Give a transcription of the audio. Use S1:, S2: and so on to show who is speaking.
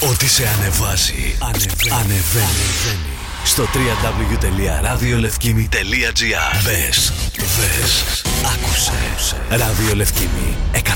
S1: Ό,τι σε ανεβάζει, ανεβαίνει. Στο www.radiolefkimi.gr. Μπες, άκουσε. Ράδιο Λευκήμη.